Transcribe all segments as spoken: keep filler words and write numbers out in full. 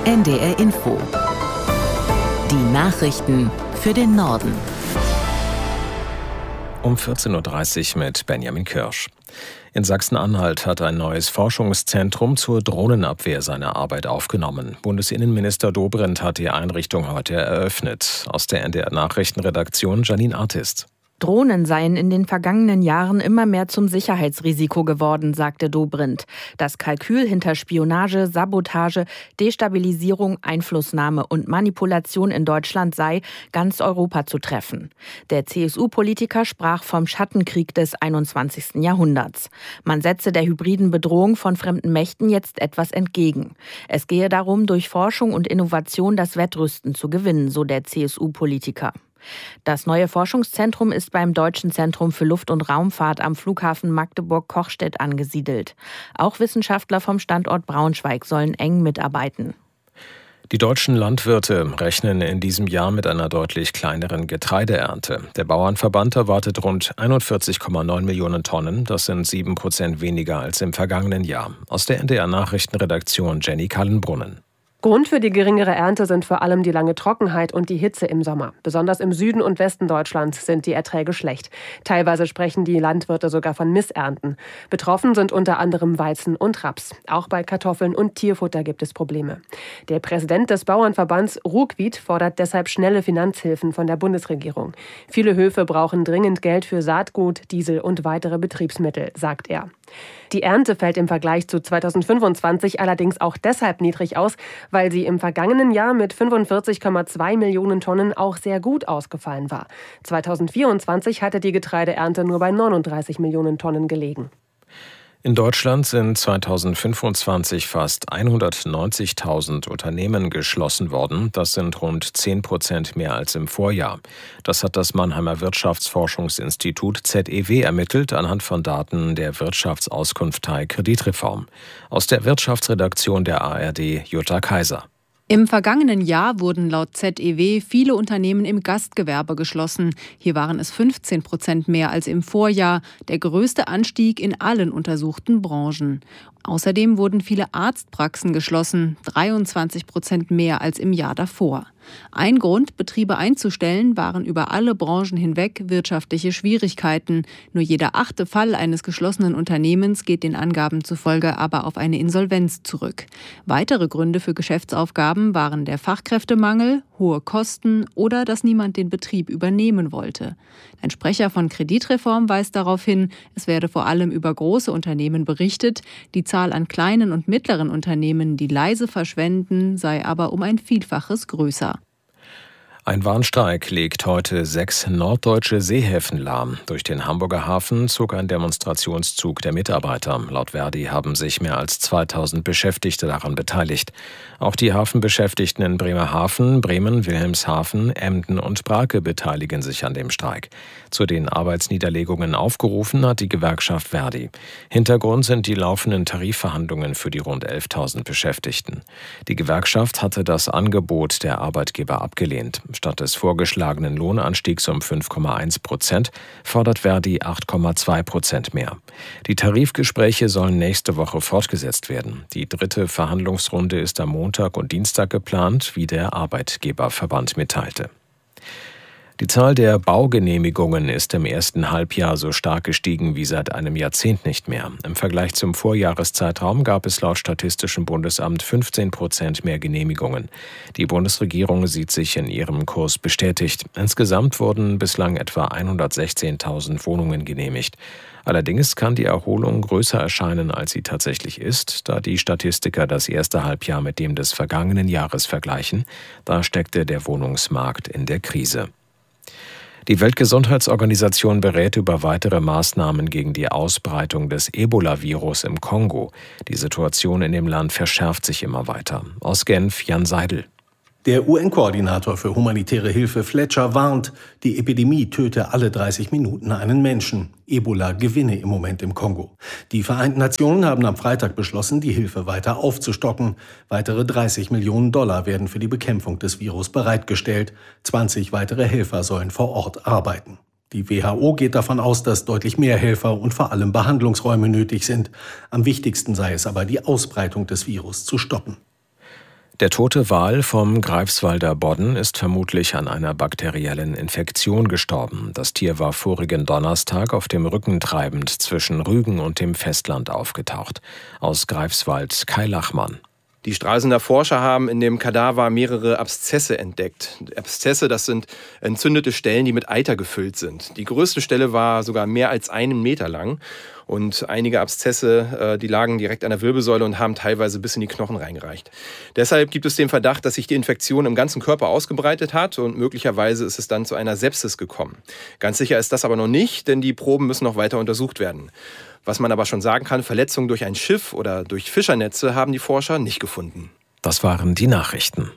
N D R Info. Die Nachrichten für den Norden. Um vierzehn Uhr dreißig mit Benjamin Kirsch. In Sachsen-Anhalt hat ein neues Forschungszentrum zur Drohnenabwehr seine Arbeit aufgenommen. Bundesinnenminister Dobrindt hat die Einrichtung heute eröffnet. Aus der N D R-Nachrichtenredaktion Janine Artist. Drohnen seien in den vergangenen Jahren immer mehr zum Sicherheitsrisiko geworden, sagte Dobrindt. Das Kalkül hinter Spionage, Sabotage, Destabilisierung, Einflussnahme und Manipulation in Deutschland sei, ganz Europa zu treffen. Der C S U-Politiker sprach vom Schattenkrieg des einundzwanzigsten Jahrhunderts. Man setze der hybriden Bedrohung von fremden Mächten jetzt etwas entgegen. Es gehe darum, durch Forschung und Innovation das Wettrüsten zu gewinnen, so der C S U-Politiker. Das neue Forschungszentrum ist beim Deutschen Zentrum für Luft- und Raumfahrt am Flughafen Magdeburg-Kochstedt angesiedelt. Auch Wissenschaftler vom Standort Braunschweig sollen eng mitarbeiten. Die deutschen Landwirte rechnen in diesem Jahr mit einer deutlich kleineren Getreideernte. Der Bauernverband erwartet rund einundvierzig Komma neun Millionen Tonnen. Das sind sieben Prozent weniger als im vergangenen Jahr. Aus der N D R-Nachrichtenredaktion Jenny Kallenbrunnen. Grund für die geringere Ernte sind vor allem die lange Trockenheit und die Hitze im Sommer. Besonders im Süden und Westen Deutschlands sind die Erträge schlecht. Teilweise sprechen die Landwirte sogar von Missernten. Betroffen sind unter anderem Weizen und Raps. Auch bei Kartoffeln und Tierfutter gibt es Probleme. Der Präsident des Bauernverbands Ruckwied fordert deshalb schnelle Finanzhilfen von der Bundesregierung. Viele Höfe brauchen dringend Geld für Saatgut, Diesel und weitere Betriebsmittel, sagt er. Die Ernte fällt im Vergleich zu zweitausendfünfundzwanzig allerdings auch deshalb niedrig aus, weil sie im vergangenen Jahr mit fünfundvierzig Komma zwei Millionen Tonnen auch sehr gut ausgefallen war. zweitausendvierundzwanzig hatte die Getreideernte nur bei neununddreißig Millionen Tonnen gelegen. In Deutschland sind zweitausendfünfundzwanzig fast hundertneunzigtausend Unternehmen geschlossen worden. Das sind rund zehn Prozent mehr als im Vorjahr. Das hat das Mannheimer Wirtschaftsforschungsinstitut Z E W ermittelt anhand von Daten der Wirtschaftsauskunftei Kreditreform. Aus der Wirtschaftsredaktion der A R D Jutta Kaiser. Im vergangenen Jahr wurden laut Z E W viele Unternehmen im Gastgewerbe geschlossen. Hier waren es fünfzehn Prozent mehr als im Vorjahr, der größte Anstieg in allen untersuchten Branchen. Außerdem wurden viele Arztpraxen geschlossen, dreiundzwanzig Prozent mehr als im Jahr davor. Ein Grund, Betriebe einzustellen, waren über alle Branchen hinweg wirtschaftliche Schwierigkeiten. Nur jeder achte Fall eines geschlossenen Unternehmens geht den Angaben zufolge aber auf eine Insolvenz zurück. Weitere Gründe für Geschäftsaufgaben waren der Fachkräftemangel, hohe Kosten oder dass niemand den Betrieb übernehmen wollte. Ein Sprecher von Kreditreform weist darauf hin, es werde vor allem über große Unternehmen berichtet. Die Zahl an kleinen und mittleren Unternehmen, die leise verschwenden, sei aber um ein Vielfaches größer. Ein Warnstreik legt heute sechs norddeutsche Seehäfen lahm. Durch den Hamburger Hafen zog ein Demonstrationszug der Mitarbeiter. Laut Verdi haben sich mehr als zweitausend Beschäftigte daran beteiligt. Auch die Hafenbeschäftigten in Bremerhaven, Bremen, Wilhelmshaven, Emden und Brake beteiligen sich an dem Streik. Zu den Arbeitsniederlegungen aufgerufen hat die Gewerkschaft Verdi. Hintergrund sind die laufenden Tarifverhandlungen für die rund elftausend Beschäftigten. Die Gewerkschaft hatte das Angebot der Arbeitgeber abgelehnt. Statt des vorgeschlagenen Lohnanstiegs um fünf Komma eins Prozent fordert Verdi acht Komma zwei Prozent mehr. Die Tarifgespräche sollen nächste Woche fortgesetzt werden. Die dritte Verhandlungsrunde ist am Montag und Dienstag geplant, wie der Arbeitgeberverband mitteilte. Die Zahl der Baugenehmigungen ist im ersten Halbjahr so stark gestiegen wie seit einem Jahrzehnt nicht mehr. Im Vergleich zum Vorjahreszeitraum gab es laut Statistischem Bundesamt fünfzehn Prozent mehr Genehmigungen. Die Bundesregierung sieht sich in ihrem Kurs bestätigt. Insgesamt wurden bislang etwa hundertsechzehntausend Wohnungen genehmigt. Allerdings kann die Erholung größer erscheinen, als sie tatsächlich ist, da die Statistiker das erste Halbjahr mit dem des vergangenen Jahres vergleichen. Da steckte der Wohnungsmarkt in der Krise. Die Weltgesundheitsorganisation berät über weitere Maßnahmen gegen die Ausbreitung des Ebola-Virus im Kongo. Die Situation in dem Land verschärft sich immer weiter. Aus Genf, Jan Seidel. Der U N-Koordinator für humanitäre Hilfe Fletcher warnt, die Epidemie töte alle dreißig Minuten einen Menschen. Ebola gewinne im Moment im Kongo. Die Vereinten Nationen haben am Freitag beschlossen, die Hilfe weiter aufzustocken. Weitere dreißig Millionen Dollar werden für die Bekämpfung des Virus bereitgestellt. zwanzig weitere Helfer sollen vor Ort arbeiten. Die W H O geht davon aus, dass deutlich mehr Helfer und vor allem Behandlungsräume nötig sind. Am wichtigsten sei es aber, die Ausbreitung des Virus zu stoppen. Der tote Wal vom Greifswalder Bodden ist vermutlich an einer bakteriellen Infektion gestorben. Das Tier war vorigen Donnerstag auf dem Rücken treibend zwischen Rügen und dem Festland aufgetaucht. Aus Greifswald Kai Lachmann. Die Stralsunder Forscher haben in dem Kadaver mehrere Abszesse entdeckt. Abszesse, das sind entzündete Stellen, die mit Eiter gefüllt sind. Die größte Stelle war sogar mehr als einen Meter lang. Und einige Abszesse, die lagen direkt an der Wirbelsäule und haben teilweise bis in die Knochen reingereicht. Deshalb gibt es den Verdacht, dass sich die Infektion im ganzen Körper ausgebreitet hat und möglicherweise ist es dann zu einer Sepsis gekommen. Ganz sicher ist das aber noch nicht, denn die Proben müssen noch weiter untersucht werden. Was man aber schon sagen kann, Verletzungen durch ein Schiff oder durch Fischernetze haben die Forscher nicht gefunden. Das waren die Nachrichten.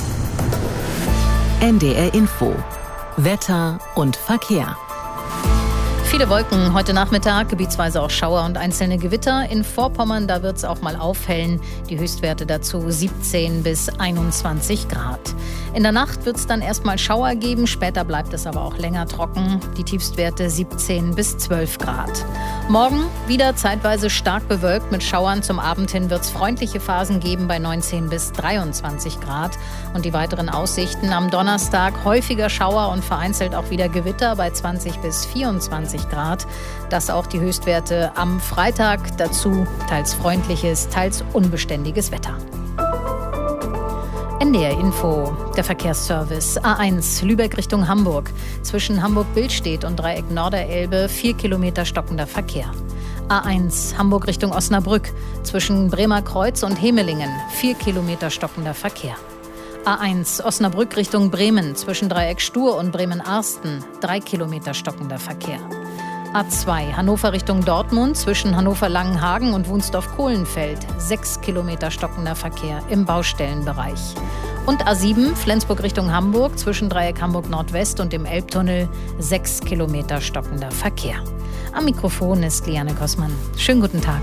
N D R Info. Wetter und Verkehr. Viele Wolken heute Nachmittag, gebietsweise auch Schauer und einzelne Gewitter. In Vorpommern, da wird es auch mal aufhellen. Die Höchstwerte dazu siebzehn bis einundzwanzig Grad. In der Nacht wird es dann erstmal Schauer geben, später bleibt es aber auch länger trocken. Die Tiefstwerte siebzehn bis zwölf Grad. Morgen wieder zeitweise stark bewölkt mit Schauern. Zum Abend hin wird es freundliche Phasen geben bei neunzehn bis dreiundzwanzig Grad. Und die weiteren Aussichten am Donnerstag häufiger Schauer und vereinzelt auch wieder Gewitter bei zwanzig bis vierundzwanzig Grad. Das auch die Höchstwerte am Freitag. Dazu teils freundliches, teils unbeständiges Wetter. N D R Info, der Verkehrsservice. A eins, Lübeck Richtung Hamburg. Zwischen Hamburg-Billstedt und Dreieck Norderelbe vier Kilometer stockender Verkehr. A eins, Hamburg Richtung Osnabrück. Zwischen Bremer Kreuz und Hemelingen vier Kilometer stockender Verkehr. A eins, Osnabrück Richtung Bremen. Zwischen Dreieck Stur und Bremen-Arsten drei Kilometer stockender Verkehr. A zwei, Hannover Richtung Dortmund, zwischen Hannover-Langenhagen und Wunsdorf-Kohlenfeld, sechs Kilometer stockender Verkehr im Baustellenbereich. Und A sieben, Flensburg Richtung Hamburg, zwischen Dreieck Hamburg-Nordwest und dem Elbtunnel, sechs Kilometer stockender Verkehr. Am Mikrofon ist Liane Kossmann. Schönen guten Tag.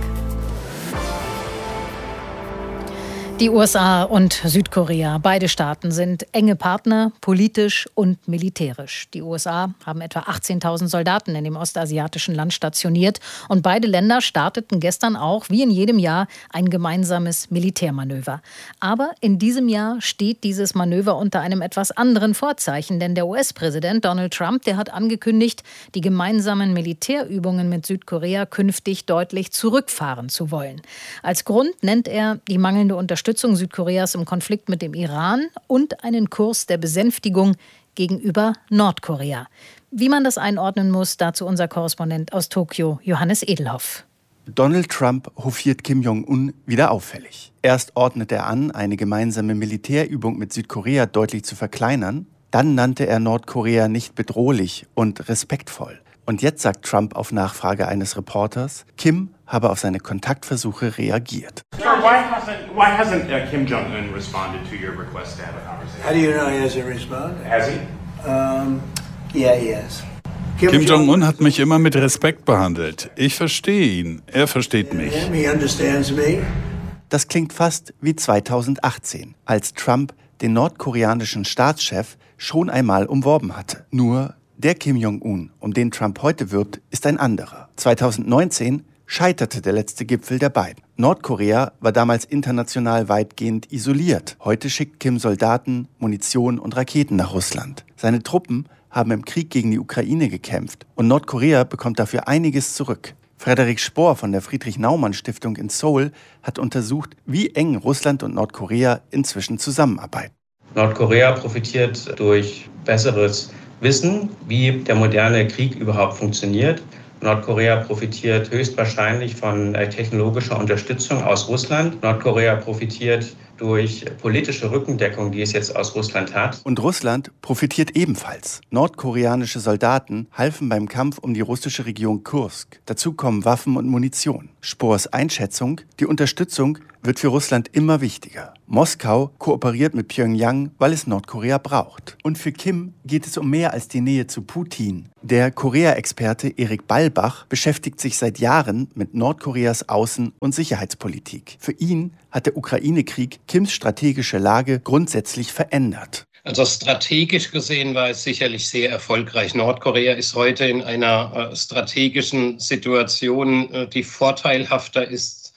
Die U S A und Südkorea, beide Staaten sind enge Partner, politisch und militärisch. Die U S A haben etwa achtzehntausend Soldaten in dem ostasiatischen Land stationiert. Und beide Länder starteten gestern auch, wie in jedem Jahr, ein gemeinsames Militärmanöver. Aber in diesem Jahr steht dieses Manöver unter einem etwas anderen Vorzeichen. Denn der U S-Präsident Donald Trump, der hat angekündigt, die gemeinsamen Militärübungen mit Südkorea künftig deutlich zurückfahren zu wollen. Als Grund nennt er die mangelnde Unterstützung Südkoreas im Konflikt mit dem Iran und einen Kurs der Besänftigung gegenüber Nordkorea. Wie man das einordnen muss, dazu unser Korrespondent aus Tokio, Johannes Edelhoff. Donald Trump hofiert Kim Jong-un wieder auffällig. Erst ordnet er an, eine gemeinsame Militärübung mit Südkorea deutlich zu verkleinern. Dann nannte er Nordkorea nicht bedrohlich und respektvoll. Und jetzt sagt Trump auf Nachfrage eines Reporters, Kim habe auf seine Kontaktversuche reagiert. Sir, why hasn't, why hasn't uh, Kim Jong-un responded to your request to have a conversation? How do you know he hasn't responded? Has he? Um, yeah, he has. Kim, Kim Jong-un hat mich immer mit Respekt behandelt. Ich verstehe ihn. Er versteht mich. He understands me. Das klingt fast wie zweitausendachtzehn, als Trump den nordkoreanischen Staatschef schon einmal umworben hatte. Nur der Kim Jong-un, um den Trump heute wirbt, ist ein anderer. zweitausendneunzehn scheiterte der letzte Gipfel der beiden. Nordkorea war damals international weitgehend isoliert. Heute schickt Kim Soldaten, Munition und Raketen nach Russland. Seine Truppen haben im Krieg gegen die Ukraine gekämpft und Nordkorea bekommt dafür einiges zurück. Frederik Spohr von der Friedrich-Naumann-Stiftung in Seoul hat untersucht, wie eng Russland und Nordkorea inzwischen zusammenarbeiten. Nordkorea profitiert durch besseres Wissen, wie der moderne Krieg überhaupt funktioniert. Nordkorea profitiert höchstwahrscheinlich von technologischer Unterstützung aus Russland. Nordkorea profitiert durch politische Rückendeckung, die es jetzt aus Russland hat. Und Russland profitiert ebenfalls. Nordkoreanische Soldaten halfen beim Kampf um die russische Region Kursk. Dazu kommen Waffen und Munition. Spohrs Einschätzung, die Unterstützung wird für Russland immer wichtiger. Moskau kooperiert mit Pyongyang, weil es Nordkorea braucht. Und für Kim geht es um mehr als die Nähe zu Putin. Der Korea-Experte Erik Ballbach beschäftigt sich seit Jahren mit Nordkoreas Außen- und Sicherheitspolitik. Für ihn hat der Ukraine-Krieg Kims strategische Lage grundsätzlich verändert. Also strategisch gesehen war es sicherlich sehr erfolgreich. Nordkorea ist heute in einer äh, strategischen Situation, äh, die vorteilhafter ist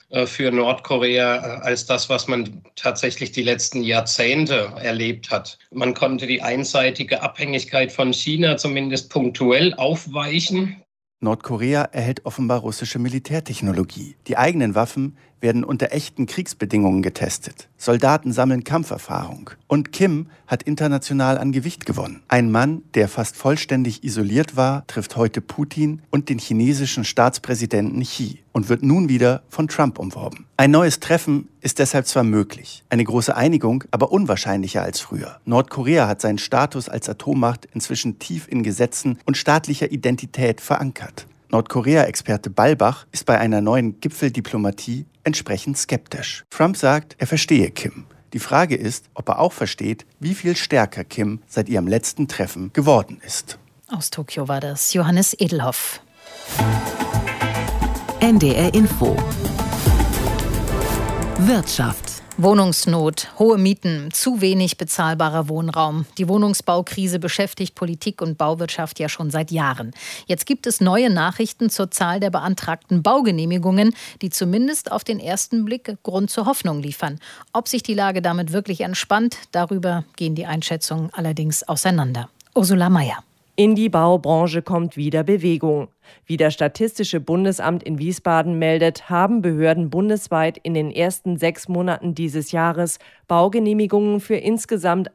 für Nordkorea als das, was man tatsächlich die letzten Jahrzehnte erlebt hat. Man konnte die einseitige Abhängigkeit von China zumindest punktuell aufweichen. Nordkorea erhält offenbar russische Militärtechnologie. Die eigenen Waffen werden unter echten Kriegsbedingungen getestet. Soldaten sammeln Kampferfahrung. Und Kim hat international an Gewicht gewonnen. Ein Mann, der fast vollständig isoliert war, trifft heute Putin und den chinesischen Staatspräsidenten Xi und wird nun wieder von Trump umworben. Ein neues Treffen ist deshalb zwar möglich, eine große Einigung aber unwahrscheinlicher als früher. Nordkorea hat seinen Status als Atommacht inzwischen tief in Gesetzen und staatlicher Identität verankert. Nordkorea-Experte Ballbach ist bei einer neuen Gipfeldiplomatie entsprechend skeptisch. Trump sagt, er verstehe Kim. Die Frage ist, ob er auch versteht, wie viel stärker Kim seit ihrem letzten Treffen geworden ist. Aus Tokio war das Johannes Edelhoff. N D R Info. Wirtschaft. Wohnungsnot, hohe Mieten, zu wenig bezahlbarer Wohnraum. Die Wohnungsbaukrise beschäftigt Politik und Bauwirtschaft ja schon seit Jahren. Jetzt gibt es neue Nachrichten zur Zahl der beantragten Baugenehmigungen, die zumindest auf den ersten Blick Grund zur Hoffnung liefern. Ob sich die Lage damit wirklich entspannt, darüber gehen die Einschätzungen allerdings auseinander. Ursula Mayer. In die Baubranche kommt wieder Bewegung. Wie das Statistische Bundesamt in Wiesbaden meldet, haben Behörden bundesweit in den ersten sechs Monaten dieses Jahres Baugenehmigungen für insgesamt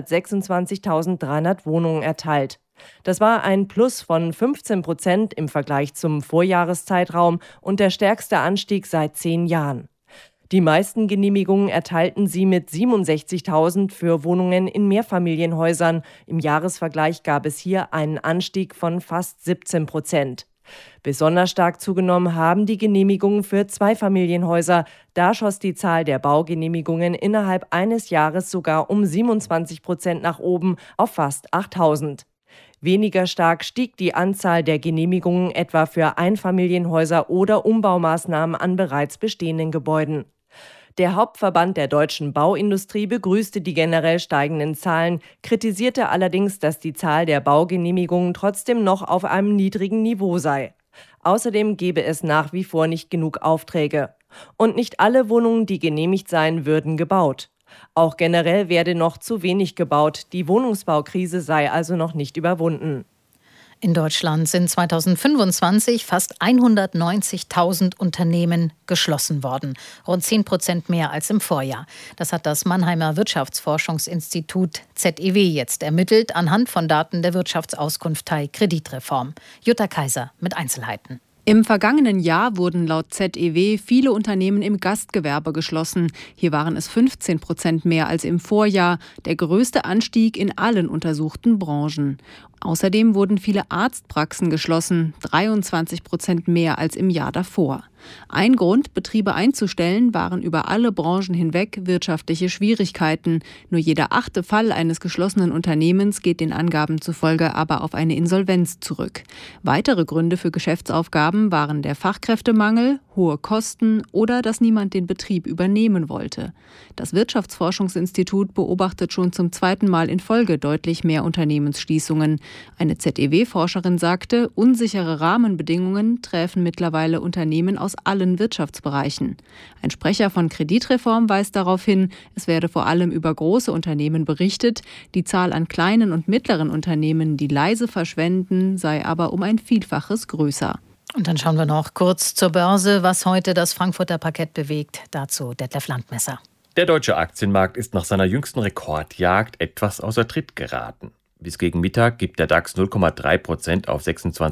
hundertsechsundzwanzigtausenddreihundert Wohnungen erteilt. Das war ein Plus von fünfzehn Prozent im Vergleich zum Vorjahreszeitraum und der stärkste Anstieg seit zehn Jahren. Die meisten Genehmigungen erteilten sie mit siebenundsechzigtausend für Wohnungen in Mehrfamilienhäusern. Im Jahresvergleich gab es hier einen Anstieg von fast siebzehn Prozent. Besonders stark zugenommen haben die Genehmigungen für Zweifamilienhäuser. Da schoss die Zahl der Baugenehmigungen innerhalb eines Jahres sogar um siebenundzwanzig Prozent nach oben auf fast achttausend. Weniger stark stieg die Anzahl der Genehmigungen etwa für Einfamilienhäuser oder Umbaumaßnahmen an bereits bestehenden Gebäuden. Der Hauptverband der deutschen Bauindustrie begrüßte die generell steigenden Zahlen, kritisierte allerdings, dass die Zahl der Baugenehmigungen trotzdem noch auf einem niedrigen Niveau sei. Außerdem gebe es nach wie vor nicht genug Aufträge. Und nicht alle Wohnungen, die genehmigt seien, würden gebaut. Auch generell werde noch zu wenig gebaut. Die Wohnungsbaukrise sei also noch nicht überwunden. In Deutschland sind zweitausendfünfundzwanzig fast hundertneunzigtausend Unternehmen geschlossen worden. Rund zehn Prozent mehr als im Vorjahr. Das hat das Mannheimer Wirtschaftsforschungsinstitut Z E W jetzt ermittelt, anhand von Daten der Wirtschaftsauskunftei Kreditreform. Jutta Kaiser mit Einzelheiten. Im vergangenen Jahr wurden laut Z E W viele Unternehmen im Gastgewerbe geschlossen. Hier waren es fünfzehn Prozent mehr als im Vorjahr, der größte Anstieg in allen untersuchten Branchen. Außerdem wurden viele Arztpraxen geschlossen, dreiundzwanzig Prozent mehr als im Jahr davor. Ein Grund, Betriebe einzustellen, waren über alle Branchen hinweg wirtschaftliche Schwierigkeiten. Nur jeder achte Fall eines geschlossenen Unternehmens geht den Angaben zufolge aber auf eine Insolvenz zurück. Weitere Gründe für Geschäftsaufgaben waren der Fachkräftemangel, hohe Kosten oder dass niemand den Betrieb übernehmen wollte. Das Wirtschaftsforschungsinstitut beobachtet schon zum zweiten Mal in Folge deutlich mehr Unternehmensschließungen. Eine Z E W-Forscherin sagte, unsichere Rahmenbedingungen treffen mittlerweile Unternehmen aus allen Wirtschaftsbereichen. Ein Sprecher von Kreditreform weist darauf hin, es werde vor allem über große Unternehmen berichtet. Die Zahl an kleinen und mittleren Unternehmen, die leise verschwenden, sei aber um ein Vielfaches größer. Und dann schauen wir noch kurz zur Börse, was heute das Frankfurter Parkett bewegt. Dazu Detlef Landmesser. Der deutsche Aktienmarkt ist nach seiner jüngsten Rekordjagd etwas außer Tritt geraten. Bis gegen Mittag gibt der DAX null Komma drei Prozent auf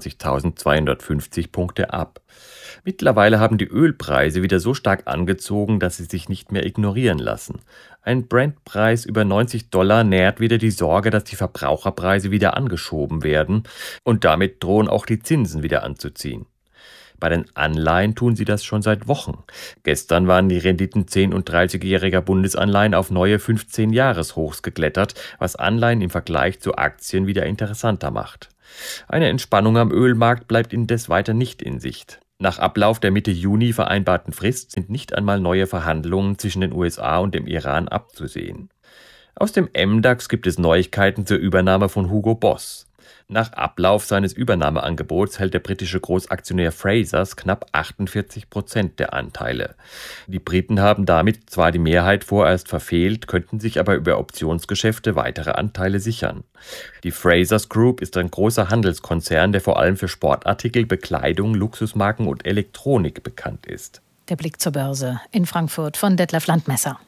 sechsundzwanzigtausendzweihundertfünfzig Punkte ab. Mittlerweile haben die Ölpreise wieder so stark angezogen, dass sie sich nicht mehr ignorieren lassen. Ein Brent-Preis über neunzig Dollar nährt wieder die Sorge, dass die Verbraucherpreise wieder angeschoben werden und damit drohen auch die Zinsen wieder anzuziehen. Bei den Anleihen tun sie das schon seit Wochen. Gestern waren die Renditen zehn- und dreißigjähriger Bundesanleihen auf neue fünfzehn-Jahres-Hochs geklettert, was Anleihen im Vergleich zu Aktien wieder interessanter macht. Eine Entspannung am Ölmarkt bleibt indes weiter nicht in Sicht. Nach Ablauf der Mitte Juni vereinbarten Frist sind nicht einmal neue Verhandlungen zwischen den U S A und dem Iran abzusehen. Aus dem M DAX gibt es Neuigkeiten zur Übernahme von Hugo Boss. Nach Ablauf seines Übernahmeangebots hält der britische Großaktionär Frasers knapp achtundvierzig Prozent der Anteile. Die Briten haben damit zwar die Mehrheit vorerst verfehlt, könnten sich aber über Optionsgeschäfte weitere Anteile sichern. Die Frasers Group ist ein großer Handelskonzern, der vor allem für Sportartikel, Bekleidung, Luxusmarken und Elektronik bekannt ist. Der Blick zur Börse in Frankfurt von Detlef Landmesser.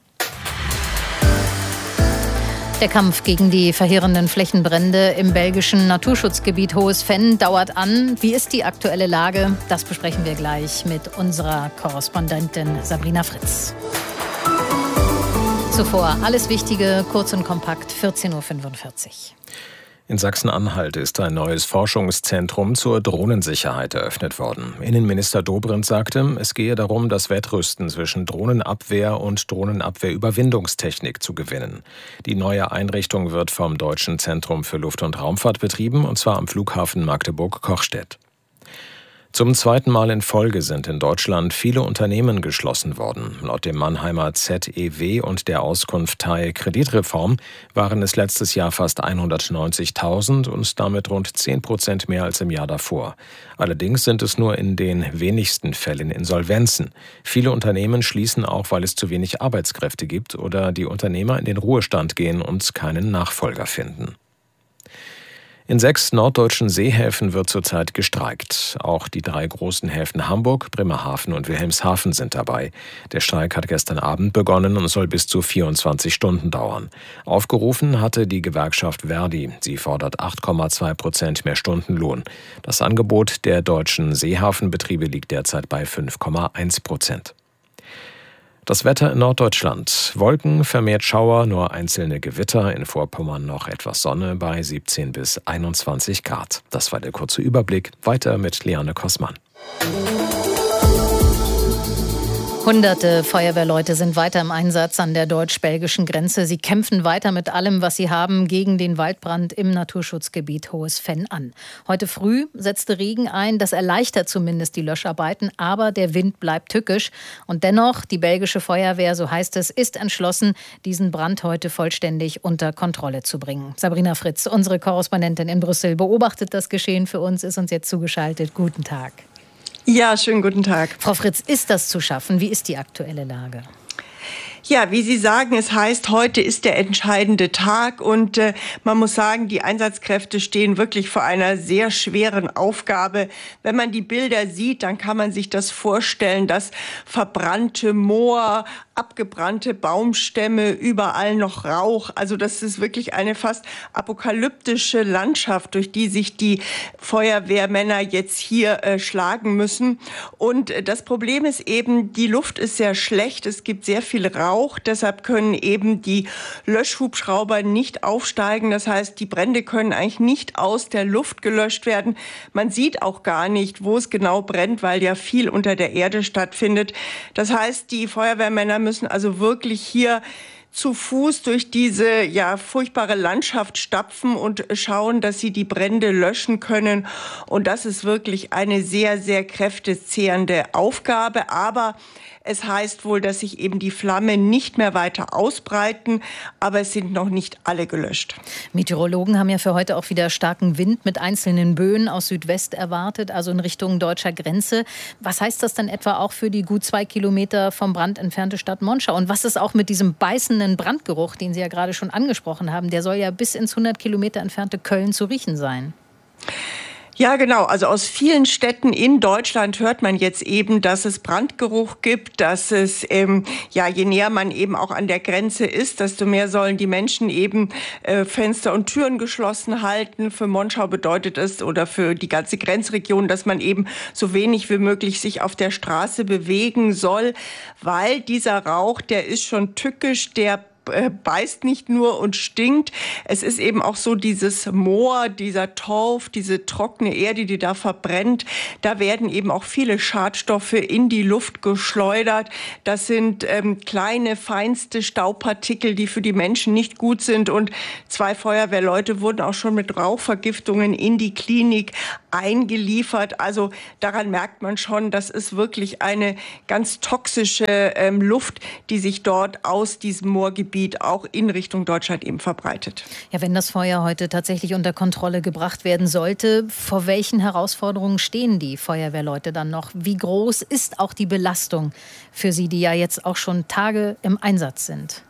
Der Kampf gegen die verheerenden Flächenbrände im belgischen Naturschutzgebiet Hohes Venn dauert an. Wie ist die aktuelle Lage? Das besprechen wir gleich mit unserer Korrespondentin Sabrina Fritz. Zuvor alles Wichtige, kurz und kompakt, vierzehn Uhr fünfundvierzig. In Sachsen-Anhalt ist ein neues Forschungszentrum zur Drohnensicherheit eröffnet worden. Innenminister Dobrindt sagte, es gehe darum, das Wettrüsten zwischen Drohnenabwehr und Drohnenabwehrüberwindungstechnik zu gewinnen. Die neue Einrichtung wird vom Deutschen Zentrum für Luft- und Raumfahrt betrieben, und zwar am Flughafen Magdeburg-Kochstedt. Zum zweiten Mal in Folge sind in Deutschland viele Unternehmen geschlossen worden. Laut dem Mannheimer Z E W und der Auskunftei Kreditreform waren es letztes Jahr fast hundertneunzigtausend und damit rund zehn Prozent mehr als im Jahr davor. Allerdings sind es nur in den wenigsten Fällen Insolvenzen. Viele Unternehmen schließen auch, weil es zu wenig Arbeitskräfte gibt oder die Unternehmer in den Ruhestand gehen und keinen Nachfolger finden. In sechs norddeutschen Seehäfen wird zurzeit gestreikt. Auch die drei großen Häfen Hamburg, Bremerhaven und Wilhelmshaven sind dabei. Der Streik hat gestern Abend begonnen und soll bis zu vierundzwanzig Stunden dauern. Aufgerufen hatte die Gewerkschaft Verdi. Sie fordert acht Komma zwei Prozent mehr Stundenlohn. Das Angebot der deutschen Seehafenbetriebe liegt derzeit bei fünf Komma eins Prozent. Das Wetter in Norddeutschland. Wolken, vermehrt Schauer, nur einzelne Gewitter. In Vorpommern noch etwas Sonne bei siebzehn bis einundzwanzig Grad. Das war der kurze Überblick. Weiter mit Liane Kossmann. Hunderte Feuerwehrleute sind weiter im Einsatz an der deutsch-belgischen Grenze. Sie kämpfen weiter mit allem, was sie haben, gegen den Waldbrand im Naturschutzgebiet Hohes Venn an. Heute früh setzte Regen ein. Das erleichtert zumindest die Löscharbeiten, aber der Wind bleibt tückisch. Und dennoch, die belgische Feuerwehr, so heißt es, ist entschlossen, diesen Brand heute vollständig unter Kontrolle zu bringen. Sabrina Fritz, unsere Korrespondentin in Brüssel, beobachtet das Geschehen für uns, ist uns jetzt zugeschaltet. Guten Tag. Ja, schönen guten Tag. Frau Fritz, ist das zu schaffen? Wie ist die aktuelle Lage? Ja, wie Sie sagen, es heißt, heute ist der entscheidende Tag und äh, man muss sagen, die Einsatzkräfte stehen wirklich vor einer sehr schweren Aufgabe. Wenn man die Bilder sieht, dann kann man sich das vorstellen, dass verbrannte Moor, abgebrannte Baumstämme, überall noch Rauch. Also das ist wirklich eine fast apokalyptische Landschaft, durch die sich die Feuerwehrmänner jetzt hier äh, schlagen müssen. Und äh, das Problem ist eben, die Luft ist sehr schlecht, es gibt sehr viel Rauch, deshalb können eben die Löschhubschrauber nicht aufsteigen. Das heißt, die Brände können eigentlich nicht aus der Luft gelöscht werden. Man sieht auch gar nicht, wo es genau brennt, weil ja viel unter der Erde stattfindet. Das heißt, die Feuerwehrmänner müssen also wirklich hier zu Fuß durch diese ja furchtbare Landschaft stapfen und schauen, dass sie die Brände löschen können. Und das ist wirklich eine sehr, sehr kräftezehrende Aufgabe. Aber es heißt wohl, dass sich eben die Flammen nicht mehr weiter ausbreiten, aber es sind noch nicht alle gelöscht. Meteorologen haben ja für heute auch wieder starken Wind mit einzelnen Böen aus Südwest erwartet, also in Richtung deutscher Grenze. Was heißt das dann etwa auch für die gut zwei Kilometer vom Brand entfernte Stadt Monschau? Und was ist auch mit diesem beißenden Brandgeruch, den Sie ja gerade schon angesprochen haben? Der soll ja bis ins hundert Kilometer entfernte Köln zu riechen sein. Ja, genau. Also aus vielen Städten in Deutschland hört man jetzt eben, dass es Brandgeruch gibt, dass es, ähm, ja, je näher man eben auch an der Grenze ist, desto mehr sollen die Menschen eben äh, Fenster und Türen geschlossen halten. Für Monschau bedeutet es oder für die ganze Grenzregion, dass man eben so wenig wie möglich sich auf der Straße bewegen soll, weil dieser Rauch, der ist schon tückisch, der beißt nicht nur und stinkt. Es ist eben auch so dieses Moor, dieser Torf, diese trockene Erde, die da verbrennt. Da werden eben auch viele Schadstoffe in die Luft geschleudert. Das sind ähm, kleine, feinste Staubpartikel, die für die Menschen nicht gut sind. Und zwei Feuerwehrleute wurden auch schon mit Rauchvergiftungen in die Klinik eingeliefert. Also daran merkt man schon, das ist wirklich eine ganz toxische ähm, Luft, die sich dort aus diesem Moorgebiet auch in Richtung Deutschland eben verbreitet. Ja, wenn das Feuer heute tatsächlich unter Kontrolle gebracht werden sollte, vor welchen Herausforderungen stehen die Feuerwehrleute dann noch? Wie groß ist auch die Belastung für sie, die ja jetzt auch schon Tage im Einsatz sind?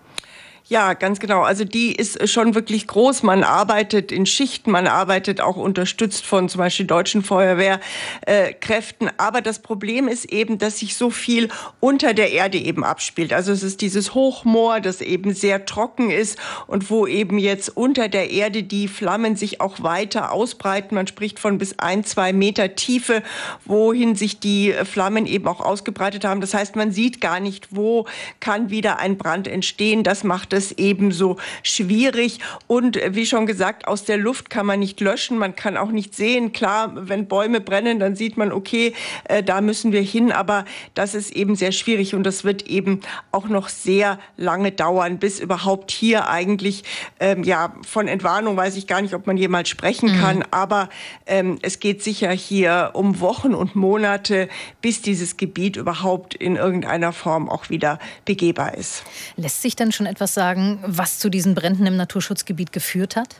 Ja, ganz genau. Also die ist schon wirklich groß. Man arbeitet in Schichten, man arbeitet auch unterstützt von zum Beispiel deutschen Feuerwehrkräften. Aber das Problem ist eben, dass sich so viel unter der Erde eben abspielt. Also es ist dieses Hochmoor, das eben sehr trocken ist und wo eben jetzt unter der Erde die Flammen sich auch weiter ausbreiten. Man spricht von bis ein, zwei Meter Tiefe, wohin sich die Flammen eben auch ausgebreitet haben. Das heißt, man sieht gar nicht, wo kann wieder ein Brand entstehen. Das macht es ebenso schwierig. Und wie schon gesagt, aus der Luft kann man nicht löschen, man kann auch nicht sehen. Klar, wenn Bäume brennen, dann sieht man, okay, äh, da müssen wir hin, aber das ist eben sehr schwierig und das wird eben auch noch sehr lange dauern, bis überhaupt hier eigentlich, ähm, ja, von Entwarnung weiß ich gar nicht, ob man jemals sprechen mhm. kann, aber ähm, es geht sicher hier um Wochen und Monate, bis dieses Gebiet überhaupt in irgendeiner Form auch wieder begehbar ist. Lässt sich dann schon etwas sagen, was zu diesen Bränden im Naturschutzgebiet geführt hat?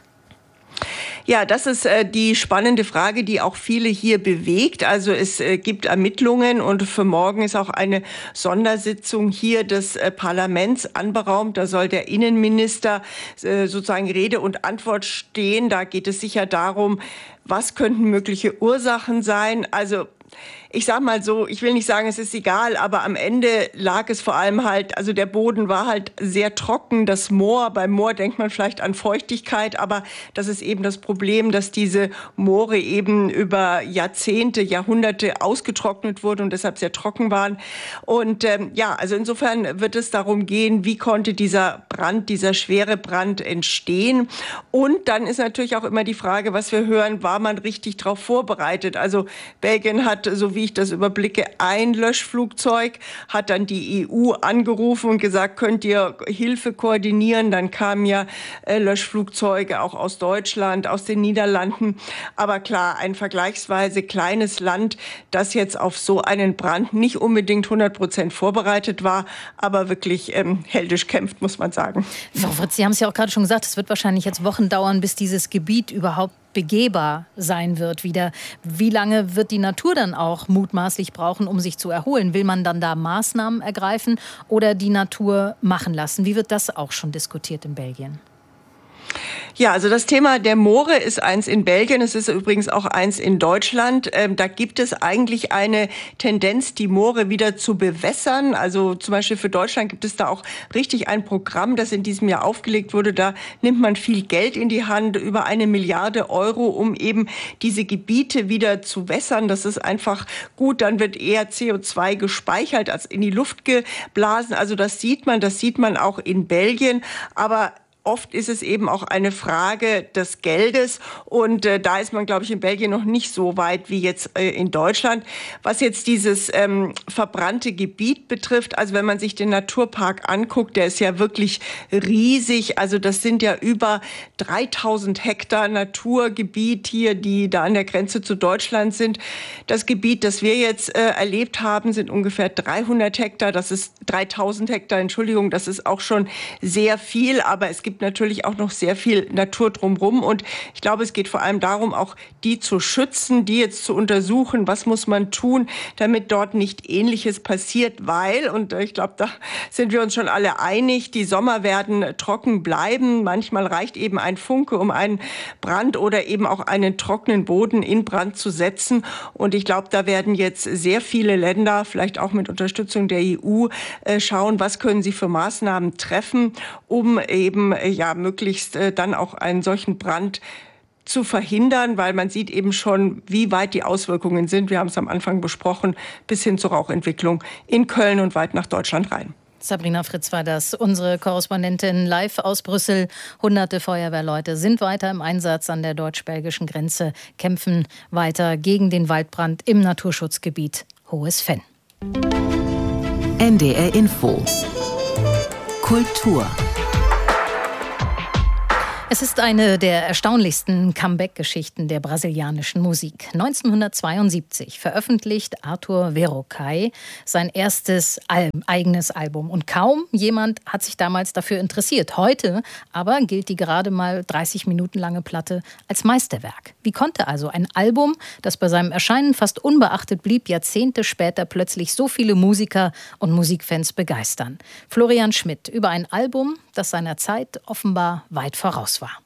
Ja, das ist äh, die spannende Frage, die auch viele hier bewegt. Also es äh, gibt Ermittlungen und für morgen ist auch eine Sondersitzung hier des äh, Parlaments anberaumt. Da soll der Innenminister äh, sozusagen Rede und Antwort stehen. Da geht es sicher darum, was könnten mögliche Ursachen sein. Also ich sag mal so, ich will nicht sagen, es ist egal, aber am Ende lag es vor allem halt, also der Boden war halt sehr trocken, das Moor, beim Moor denkt man vielleicht an Feuchtigkeit, aber das ist eben das Problem, dass diese Moore eben über Jahrzehnte, Jahrhunderte ausgetrocknet wurden und deshalb sehr trocken waren. Und ähm, ja, also insofern wird es darum gehen, wie konnte dieser Brand, dieser schwere Brand entstehen. Und dann ist natürlich auch immer die Frage, was wir hören, war man richtig darauf vorbereitet? Also Belgien hat, so wie ich das überblicke, ein Löschflugzeug, hat dann die E U angerufen und gesagt, könnt ihr Hilfe koordinieren? Dann kamen ja äh, Löschflugzeuge auch aus Deutschland, aus den Niederlanden. Aber klar, ein vergleichsweise kleines Land, das jetzt auf so einen Brand nicht unbedingt hundert Prozent vorbereitet war, aber wirklich ähm, heldisch kämpft, muss man sagen. Frau Fritz, Sie haben es ja auch gerade schon gesagt, es wird wahrscheinlich jetzt Wochen dauern, bis dieses Gebiet überhaupt begehbar sein wird wieder. Wie lange wird die Natur dann auch mutmaßlich brauchen, um sich zu erholen? Will man dann da Maßnahmen ergreifen oder die Natur machen lassen? Wie wird das auch schon diskutiert in Belgien? Ja, also das Thema der Moore ist eins in Belgien, es ist übrigens auch eins in Deutschland. Ähm, da gibt es eigentlich eine Tendenz, die Moore wieder zu bewässern. Also zum Beispiel für Deutschland gibt es da auch richtig ein Programm, das in diesem Jahr aufgelegt wurde. Da nimmt man viel Geld in die Hand, über eine Milliarde Euro, um eben diese Gebiete wieder zu wässern. Das ist einfach gut. Dann wird eher C O zwei gespeichert als in die Luft geblasen. Also das sieht man, das sieht man auch in Belgien. Aber oft ist es eben auch eine Frage des Geldes und äh, da ist man, glaube ich, in Belgien noch nicht so weit wie jetzt äh, in Deutschland. Was jetzt dieses ähm, verbrannte Gebiet betrifft, also wenn man sich den Naturpark anguckt, der ist ja wirklich riesig. Also das sind ja über dreitausend Hektar Naturgebiet hier, die da an der Grenze zu Deutschland sind. Das Gebiet, das wir jetzt äh, erlebt haben, sind ungefähr dreihundert Hektar. Das ist dreitausend Hektar, Entschuldigung, das ist auch schon sehr viel, aber es gibt natürlich auch noch sehr viel Natur drumherum und ich glaube, es geht vor allem darum, auch die zu schützen, die jetzt zu untersuchen, was muss man tun, damit dort nicht Ähnliches passiert, weil, und ich glaube, da sind wir uns schon alle einig, die Sommer werden trocken bleiben. Manchmal reicht eben ein Funke, um einen Brand oder eben auch einen trockenen Boden in Brand zu setzen und ich glaube, da werden jetzt sehr viele Länder, vielleicht auch mit Unterstützung der E U, schauen, was können sie für Maßnahmen treffen, um eben ja möglichst äh, dann auch einen solchen Brand zu verhindern, weil man sieht eben schon, wie weit die Auswirkungen sind. Wir haben es am Anfang besprochen, bis hin zur Rauchentwicklung in Köln und weit nach Deutschland rein. Sabrina Fritz war das, unsere Korrespondentin live aus Brüssel. Hunderte Feuerwehrleute sind weiter im Einsatz an der deutsch-belgischen Grenze, kämpfen weiter gegen den Waldbrand im Naturschutzgebiet Hohes Venn. N D R Info Kultur. Es ist eine der erstaunlichsten Comeback-Geschichten der brasilianischen Musik. neunzehnhundertzweiundsiebzig veröffentlicht Arthur Verocai sein erstes Al- eigenes Album. Und kaum jemand hat sich damals dafür interessiert. Heute aber gilt die gerade mal dreißig Minuten lange Platte als Meisterwerk. Wie konnte also ein Album, das bei seinem Erscheinen fast unbeachtet blieb, Jahrzehnte später plötzlich so viele Musiker und Musikfans begeistern? Florian Schmidt über ein Album, das seiner Zeit offenbar weit voraus war.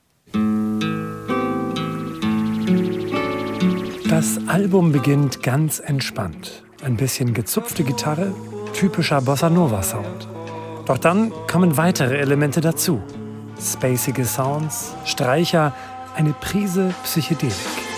Das Album beginnt ganz entspannt. Ein bisschen gezupfte Gitarre, typischer Bossa-Nova-Sound. Doch dann kommen weitere Elemente dazu. Spacige Sounds, Streicher, eine Prise Psychedelik.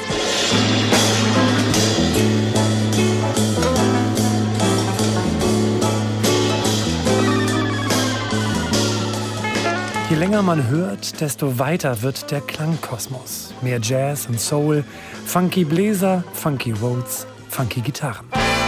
Je länger man hört, desto weiter wird der Klangkosmos. Mehr Jazz und Soul, funky Bläser, funky Rhodes, funky Gitarren.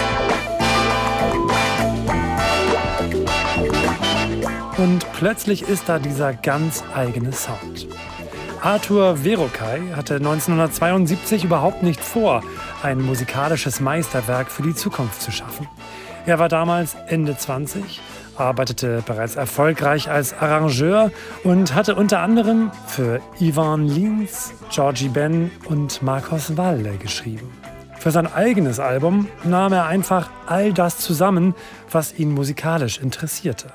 Und plötzlich ist da dieser ganz eigene Sound. Arthur Verocai hatte neunzehnhundertzweiundsiebzig überhaupt nicht vor, ein musikalisches Meisterwerk für die Zukunft zu schaffen. Er war damals Ende zwanzig, arbeitete bereits erfolgreich als Arrangeur und hatte unter anderem für Ivan Lins, Georgie Ben und Marcos Valle geschrieben. Für sein eigenes Album nahm er einfach all das zusammen, was ihn musikalisch interessierte.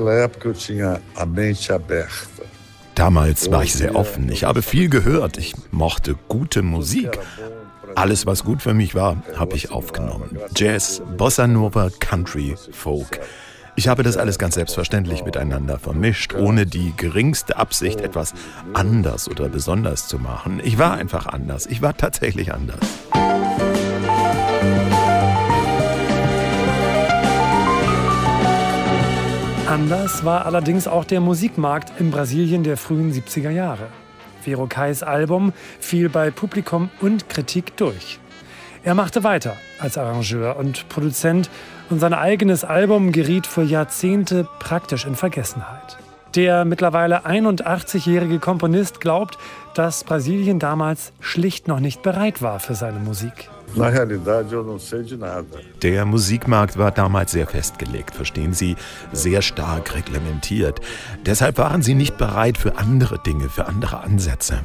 Damals war ich sehr offen. Ich habe viel gehört. Ich mochte gute Musik. Alles, was gut für mich war, habe ich aufgenommen. Jazz, Bossa Nova, Country, Folk. Ich habe das alles ganz selbstverständlich miteinander vermischt, ohne die geringste Absicht, etwas anders oder besonders zu machen. Ich war einfach anders. Ich war tatsächlich anders. Anders war allerdings auch der Musikmarkt in Brasilien der frühen siebziger Jahre. Verocais Album fiel bei Publikum und Kritik durch. Er machte weiter als Arrangeur und Produzent und sein eigenes Album geriet für Jahrzehnte praktisch in Vergessenheit. Der mittlerweile einundachtzigjährige Komponist glaubt, dass Brasilien damals schlicht noch nicht bereit war für seine Musik. Der Musikmarkt war damals sehr festgelegt, verstehen Sie, sehr stark reglementiert. Deshalb waren sie nicht bereit für andere Dinge, für andere Ansätze.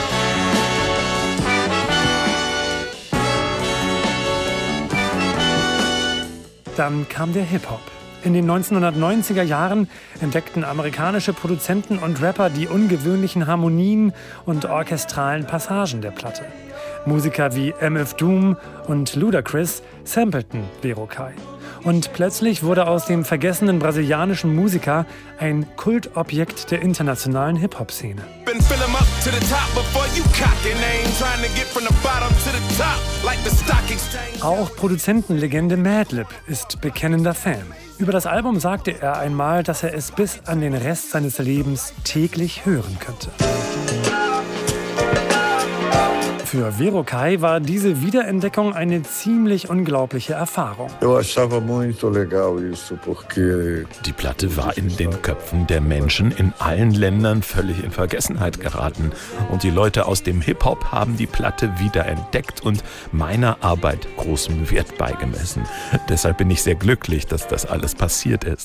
Dann kam der Hip-Hop. In den neunzehnhundertneunziger Jahren entdeckten amerikanische Produzenten und Rapper die ungewöhnlichen Harmonien und orchestralen Passagen der Platte. Musiker wie M F Doom und Ludacris sampleten Verocai. Und plötzlich wurde aus dem vergessenen brasilianischen Musiker ein Kultobjekt der internationalen Hip-Hop-Szene. Auch Produzentenlegende Madlib ist bekennender Fan. Über das Album sagte er einmal, dass er es bis an den Rest seines Lebens täglich hören könnte. Für Verocai war diese Wiederentdeckung eine ziemlich unglaubliche Erfahrung. Die Platte war in den Köpfen der Menschen in allen Ländern völlig in Vergessenheit geraten. Und die Leute aus dem Hip-Hop haben die Platte wiederentdeckt und meiner Arbeit großen Wert beigemessen. Deshalb bin ich sehr glücklich, dass das alles passiert ist.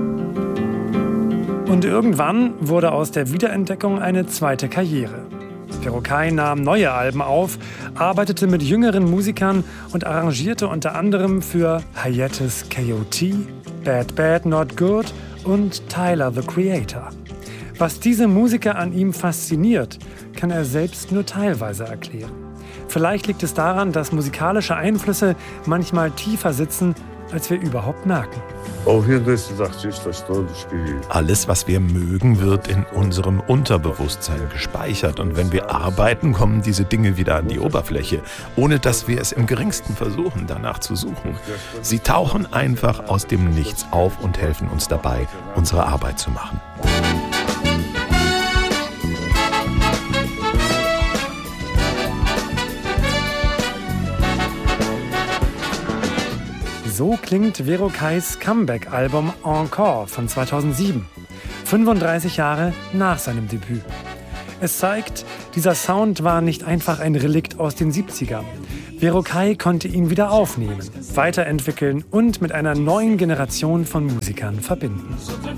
Und irgendwann wurde aus der Wiederentdeckung eine zweite Karriere. Verocai nahm neue Alben auf, arbeitete mit jüngeren Musikern und arrangierte unter anderem für Hiatus K O T, Bad Bad Not Good und Tyler, the Creator. Was diese Musiker an ihm fasziniert, kann er selbst nur teilweise erklären. Vielleicht liegt es daran, dass musikalische Einflüsse manchmal tiefer sitzen, als wir überhaupt merken. Alles, was wir mögen, wird in unserem Unterbewusstsein gespeichert. Und wenn wir arbeiten, kommen diese Dinge wieder an die Oberfläche, ohne dass wir es im geringsten versuchen, danach zu suchen. Sie tauchen einfach aus dem Nichts auf und helfen uns dabei, unsere Arbeit zu machen. So klingt Verocais Comeback-Album Encore von zweitausendsieben, fünfunddreißig Jahre nach seinem Debüt. Es zeigt, dieser Sound war nicht einfach ein Relikt aus den siebzigern. Verokay konnte ihn wieder aufnehmen, weiterentwickeln und mit einer neuen Generation von Musikern verbinden.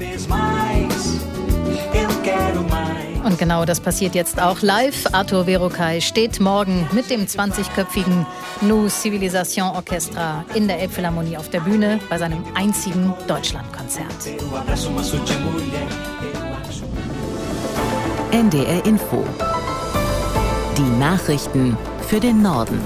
Und genau das passiert jetzt auch live. Arthur Verokay steht morgen mit dem zwanzigköpfigen Nous Civilisation Orchestra in der Elbphilharmonie auf der Bühne bei seinem einzigen Deutschlandkonzert. N D R Info. Die Nachrichten für den Norden.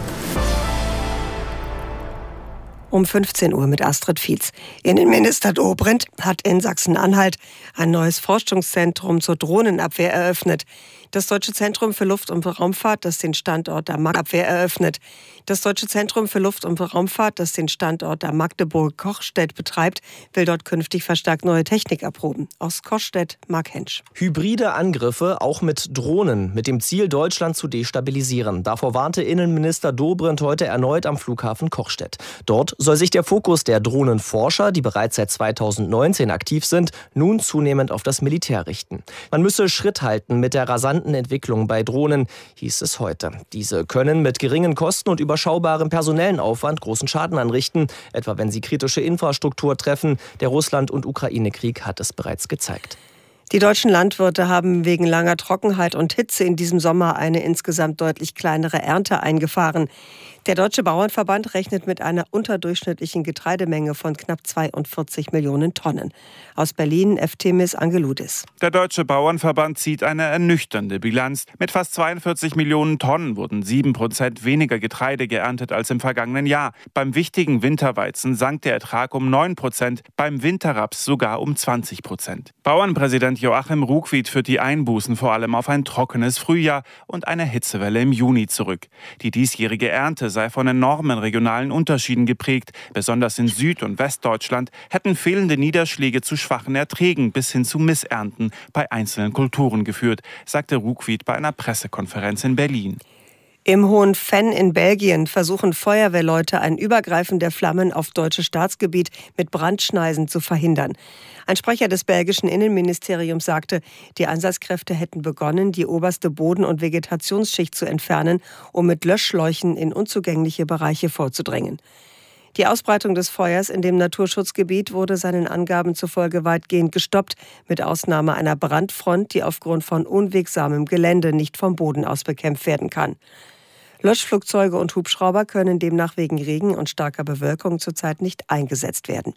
Um fünfzehn Uhr mit Astrid Fietz. Innenminister Dobrindt hat in Sachsen-Anhalt ein neues Forschungszentrum zur Drohnenabwehr eröffnet. Das Deutsche Zentrum für Luft- und Raumfahrt, das den Standort der Magdeburg eröffnet. Das Deutsche Zentrum für Luft- und Raumfahrt, das den Standort der Magdeburg-Kochstedt betreibt, will dort künftig verstärkt neue Technik erproben. Aus Kochstedt, Mark Hensch. Hybride Angriffe, auch mit Drohnen, mit dem Ziel, Deutschland zu destabilisieren. Davor warnte Innenminister Dobrindt heute erneut am Flughafen Kochstedt. Dort soll sich der Fokus der Drohnenforscher, die bereits seit zweitausendneunzehn aktiv sind, nun zunehmend auf das Militär richten. Man müsse Schritt halten mit der rasanten Entwicklung bei Drohnen, hieß es heute. Diese können mit geringen Kosten und überschaubarem personellen Aufwand großen Schaden anrichten, etwa wenn sie kritische Infrastruktur treffen. Der Russland- und Ukraine-Krieg hat es bereits gezeigt. Die deutschen Landwirte haben wegen langer Trockenheit und Hitze in diesem Sommer eine insgesamt deutlich kleinere Ernte eingefahren. Der Deutsche Bauernverband rechnet mit einer unterdurchschnittlichen Getreidemenge von knapp zweiundvierzig Millionen Tonnen. Aus Berlin, Eftemis Angeloudis. Der Deutsche Bauernverband zieht eine ernüchternde Bilanz. Mit fast zweiundvierzig Millionen Tonnen wurden sieben Prozent weniger Getreide geerntet als im vergangenen Jahr. Beim wichtigen Winterweizen sank der Ertrag um neun Prozent, beim Winterraps sogar um zwanzig Prozent. Bauernpräsident Joachim Ruckwied führt die Einbußen vor allem auf ein trockenes Frühjahr und eine Hitzewelle im Juni zurück. Die diesjährige Ernte sei von enormen regionalen Unterschieden geprägt. Besonders in Süd- und Westdeutschland hätten fehlende Niederschläge zu schwachen Erträgen bis hin zu Missernten bei einzelnen Kulturen geführt, sagte Ruckwied bei einer Pressekonferenz in Berlin. Im Hohen Venn in Belgien versuchen Feuerwehrleute ein Übergreifen der Flammen auf deutsches Staatsgebiet mit Brandschneisen zu verhindern. Ein Sprecher des belgischen Innenministeriums sagte, die Einsatzkräfte hätten begonnen, die oberste Boden- und Vegetationsschicht zu entfernen, um mit Löschschläuchen in unzugängliche Bereiche vorzudringen. Die Ausbreitung des Feuers in dem Naturschutzgebiet wurde seinen Angaben zufolge weitgehend gestoppt, mit Ausnahme einer Brandfront, die aufgrund von unwegsamem Gelände nicht vom Boden aus bekämpft werden kann. Löschflugzeuge und Hubschrauber können demnach wegen Regen und starker Bewölkung zurzeit nicht eingesetzt werden.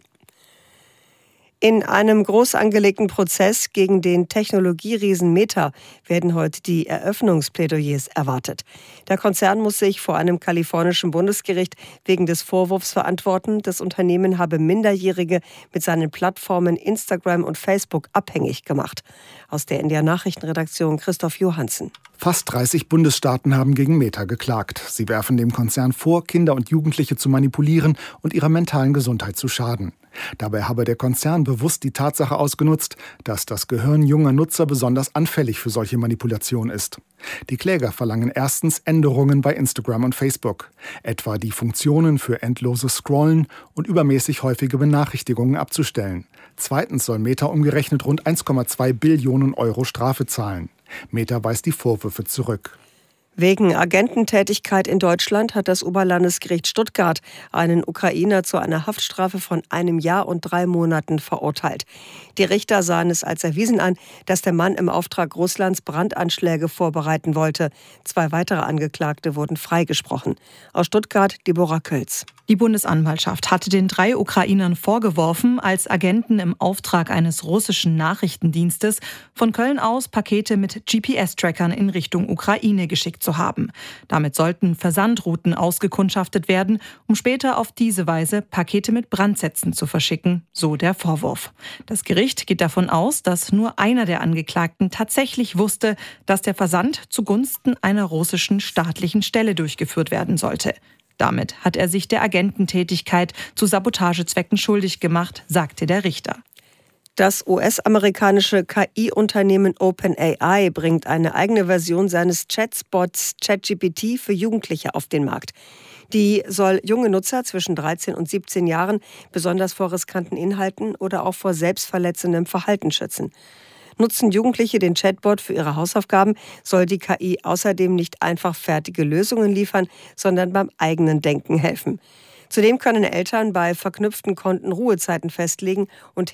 In einem groß angelegten Prozess gegen den Technologieriesen Meta werden heute die Eröffnungsplädoyers erwartet. Der Konzern muss sich vor einem kalifornischen Bundesgericht wegen des Vorwurfs verantworten, das Unternehmen habe Minderjährige mit seinen Plattformen Instagram und Facebook abhängig gemacht. Aus der N D R-Nachrichtenredaktion Christoph Johansen. Fast dreißig Bundesstaaten haben gegen Meta geklagt. Sie werfen dem Konzern vor, Kinder und Jugendliche zu manipulieren und ihrer mentalen Gesundheit zu schaden. Dabei habe der Konzern bewusst die Tatsache ausgenutzt, dass das Gehirn junger Nutzer besonders anfällig für solche Manipulation ist. Die Kläger verlangen erstens Änderungen bei Instagram und Facebook, etwa die Funktionen für endloses Scrollen und übermäßig häufige Benachrichtigungen abzustellen. Zweitens soll Meta umgerechnet rund eins Komma zwei Billionen Euro Strafe zahlen. Meta weist die Vorwürfe zurück. Wegen Agententätigkeit in Deutschland hat das Oberlandesgericht Stuttgart einen Ukrainer zu einer Haftstrafe von einem Jahr und drei Monaten verurteilt. Die Richter sahen es als erwiesen an, dass der Mann im Auftrag Russlands Brandanschläge vorbereiten wollte. Zwei weitere Angeklagte wurden freigesprochen. Aus Stuttgart Deborah Kölz. Die Bundesanwaltschaft hatte den drei Ukrainern vorgeworfen, als Agenten im Auftrag eines russischen Nachrichtendienstes von Köln aus Pakete mit G P S-Trackern in Richtung Ukraine geschickt zu haben. Damit sollten Versandrouten ausgekundschaftet werden, um später auf diese Weise Pakete mit Brandsätzen zu verschicken, so der Vorwurf. Das Gericht geht davon aus, dass nur einer der Angeklagten tatsächlich wusste, dass der Versand zugunsten einer russischen staatlichen Stelle durchgeführt werden sollte. Damit hat er sich der Agententätigkeit zu Sabotagezwecken schuldig gemacht, sagte der Richter. Das U S-amerikanische K I-Unternehmen OpenAI bringt eine eigene Version seines Chatbots ChatGPT für Jugendliche auf den Markt. Die soll junge Nutzer zwischen dreizehn und siebzehn Jahren besonders vor riskanten Inhalten oder auch vor selbstverletzendem Verhalten schützen. Nutzen Jugendliche den Chatbot für ihre Hausaufgaben, soll die K I außerdem nicht einfach fertige Lösungen liefern, sondern beim eigenen Denken helfen. Zudem können Eltern bei verknüpften Konten Ruhezeiten festlegen und